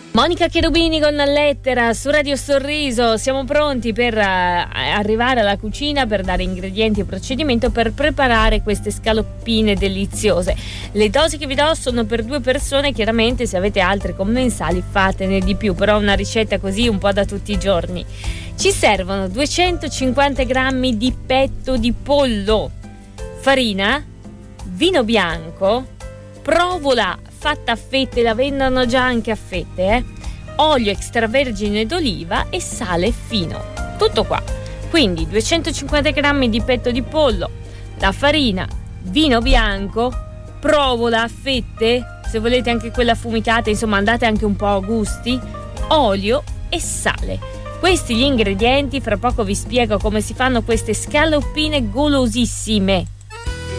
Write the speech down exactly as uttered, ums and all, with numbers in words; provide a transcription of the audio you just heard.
Monica Cherubini con Lettera su Radio Sorriso. Siamo pronti per uh, arrivare alla cucina, per dare ingredienti e procedimento per preparare queste scaloppine deliziose. Le dosi che vi do sono per due persone, chiaramente se avete altri commensali fatene di più, però una ricetta così un po' da tutti i giorni. Ci servono duecentocinquanta grammi di petto di pollo, farina, vino bianco, provola fatta a fette, la vendono già anche a fette, eh? olio extravergine d'oliva e sale fino. Tutto qua. Quindi duecentocinquanta grammi di petto di pollo, la farina, vino bianco, provola a fette, se volete anche quella affumicata, insomma andate anche un po' a gusti, olio e sale. Questi gli ingredienti, fra poco vi spiego come si fanno queste scaloppine golosissime.